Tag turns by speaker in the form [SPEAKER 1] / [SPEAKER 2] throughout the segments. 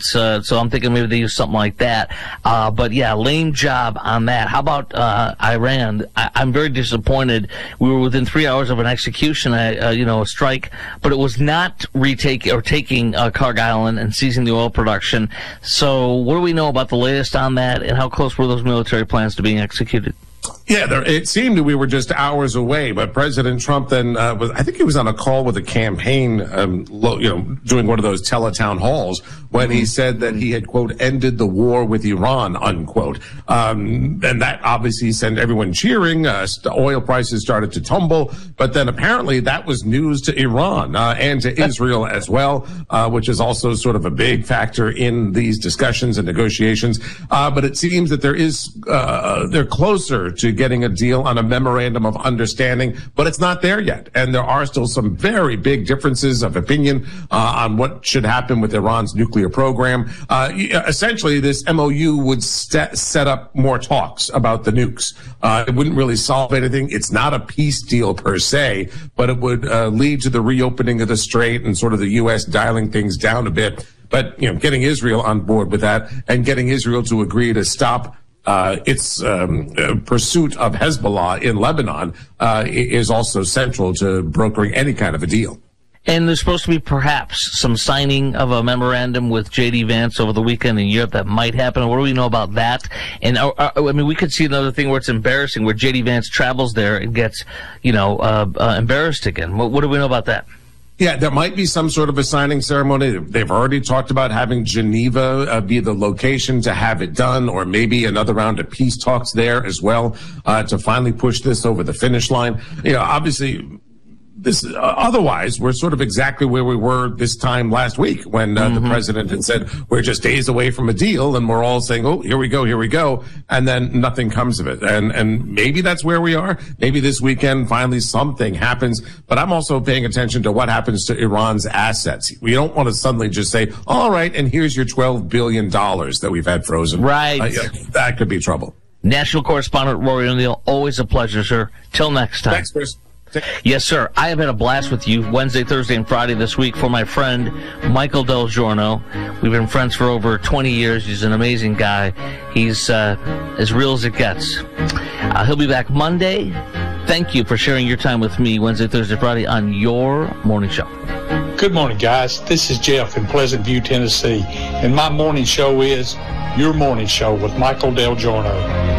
[SPEAKER 1] So I'm thinking maybe they use something like that. But yeah, lame job on that. How about Iran? I'm very disappointed. We were within 3 hours of an execution, a strike, but it was not taking Kharg Island and seizing the oil production. So what do we know about the latest on that, and how close were those military plans to being executed?
[SPEAKER 2] Yeah, it seemed we were just hours away, but President Trump then I think he was on a call with a campaign, doing one of those teletown halls when he said that he had, quote, ended the war with Iran, unquote. And that obviously sent everyone cheering. Oil prices started to tumble, but then apparently that was news to Iran and to Israel as well, which is also sort of a big factor in these discussions and negotiations. But it seems that they're closer to getting a deal on a memorandum of understanding, but it's not there yet. And there are still some very big differences of opinion on what should happen with Iran's nuclear program. Essentially, this MOU would set up more talks about the nukes. It wouldn't really solve anything. It's not a peace deal per se, but it would lead to the reopening of the strait and sort of the U.S. dialing things down a bit. But, getting Israel on board with that and getting Israel to agree to stop its pursuit of Hezbollah in Lebanon is also central to brokering any kind of a deal.
[SPEAKER 1] And there's supposed to be perhaps some signing of a memorandum with J.D. Vance over the weekend in Europe that might happen. What do we know about that? And we could see another thing where it's embarrassing, where J.D. Vance travels there and gets, embarrassed again. What do we know about that?
[SPEAKER 2] Yeah, there might be some sort of a signing ceremony. They've already talked about having Geneva be the location to have it done, or maybe another round of peace talks there as well to finally push this over the finish line. Obviously, this otherwise we're sort of exactly where we were this time last week when the president had said we're just days away from a deal, and we're all saying, oh, here we go, and then nothing comes of it. And maybe that's where we are. Maybe this weekend finally something happens, but I'm also paying attention to what happens to Iran's assets. We don't want to suddenly just say, all right, and here's your $12 billion that we've had frozen.
[SPEAKER 1] Right.
[SPEAKER 2] That could be trouble.
[SPEAKER 1] National correspondent Rory O'Neill, always a pleasure, sir. Till next time.
[SPEAKER 2] Thanks, Chris.
[SPEAKER 1] Yes, sir. I have had a blast with you Wednesday, Thursday, and Friday this week for my friend Michael Del Giorno. We've been friends for over 20 years. He's an amazing guy. He's as real as it gets. He'll be back Monday. Thank you for sharing your time with me Wednesday, Thursday, Friday on your morning show.
[SPEAKER 3] Good morning, guys. This is Jeff in Pleasant View, Tennessee, and my morning show is Your Morning Show with Michael Del Giorno.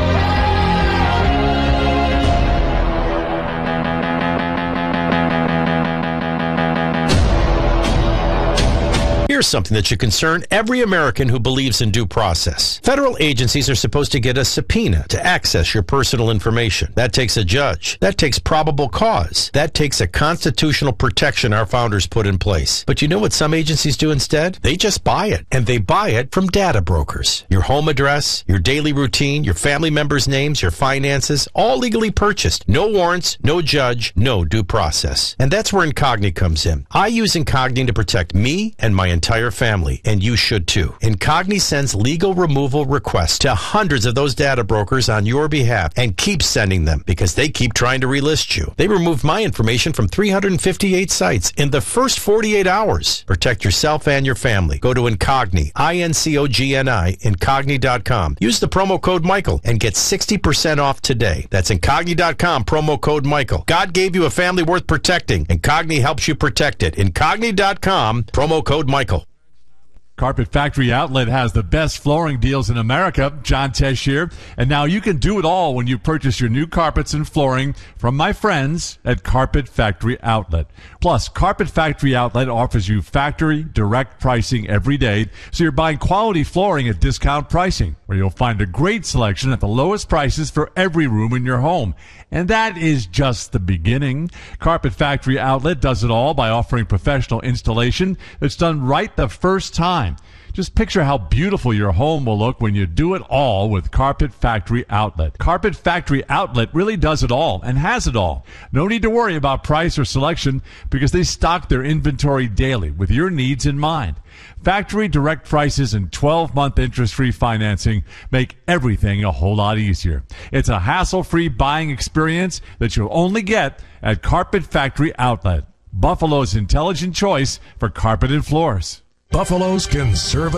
[SPEAKER 4] Here's something that should concern every American who believes in due process. Federal agencies are supposed to get a subpoena to access your personal information. That takes a judge. That takes probable cause. That takes a constitutional protection our founders put in place. But you know what some agencies do instead? They just buy it. And they buy it from data brokers. Your home address, your daily routine, your family members' names, your finances, all legally purchased. No warrants, no judge, no due process. And that's where Incogni comes in. I use Incogni to protect me and my entire family, and you should too. Incogni sends legal removal requests to hundreds of those data brokers on your behalf and keeps sending them because they keep trying to relist you. They removed my information from 358 sites in the first 48 hours. Protect yourself and your family. Go to Incogni, I-N-C-O-G-N-I, Incogni.com. Use the promo code Michael and get 60% off today. That's Incogni.com, promo code Michael. God gave you a family worth protecting. Incogni helps you protect it. Incogni.com, promo code Michael.
[SPEAKER 5] Carpet Factory Outlet has the best flooring deals in America. John Tesh here. And now you can do it all when you purchase your new carpets and flooring from my friends at Carpet Factory Outlet. Plus, Carpet Factory Outlet offers you factory direct pricing every day, so you're buying quality flooring at discount pricing, where you'll find a great selection at the lowest prices for every room in your home. And that is just the beginning. Carpet Factory Outlet does it all by offering professional installation that's done right the first time. Just picture how beautiful your home will look when you do it all with Carpet Factory Outlet. Carpet Factory Outlet really does it all and has it all. No need to worry about price or selection because they stock their inventory daily with your needs in mind. Factory direct prices and 12-month interest-free financing make everything a whole lot easier. It's a hassle-free buying experience that you'll only get at Carpet Factory Outlet, Buffalo's intelligent choice for carpet and floors.
[SPEAKER 6] Buffalo's conservative